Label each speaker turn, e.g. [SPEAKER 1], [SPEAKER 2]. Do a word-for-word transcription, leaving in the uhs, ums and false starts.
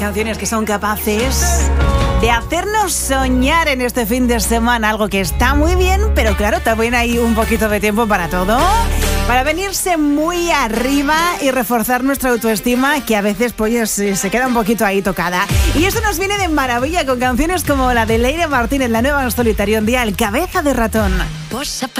[SPEAKER 1] Canciones que son capaces de hacernos soñar en este fin de semana, algo que está muy bien, pero claro, también hay un poquito de tiempo para todo, para venirse muy arriba y reforzar nuestra autoestima, que a veces pues se queda un poquito ahí tocada. Y eso nos viene de maravilla con canciones como la de Leire Martínez, la nueva en solitario, un día, El Cabeza de Ratón.